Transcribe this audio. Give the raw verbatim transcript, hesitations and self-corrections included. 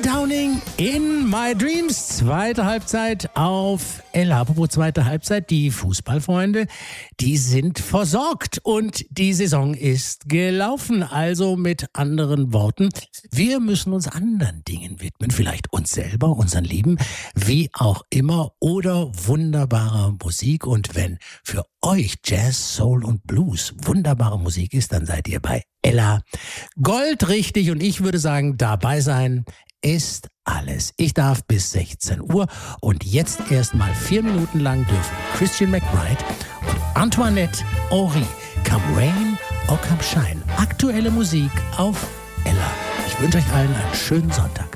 Downing in My Dreams. Zweite Halbzeit auf Ella. Apropos zweite Halbzeit, die Fußballfreunde, die sind versorgt und die Saison ist gelaufen. Also mit anderen Worten, wir müssen uns anderen Dingen widmen. Vielleicht uns selber, unseren Lieben, wie auch immer, oder wunderbarer Musik. Und wenn für euch Jazz, Soul und Blues wunderbare Musik ist, dann seid ihr bei Ella Gold richtig. Und ich würde sagen, dabei sein ist alles. Ich darf bis sechzehn Uhr und jetzt erstmal vier Minuten lang dürfen Christian McBride und Antoinette Henry Come Rain or Come Shine. Aktuelle Musik auf Ella. Ich wünsche euch allen einen schönen Sonntag.